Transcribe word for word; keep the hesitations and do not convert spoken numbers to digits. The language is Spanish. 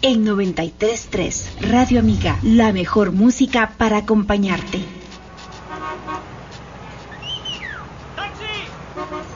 en noventa y tres punto tres. Radio Amiga, la mejor música para acompañarte.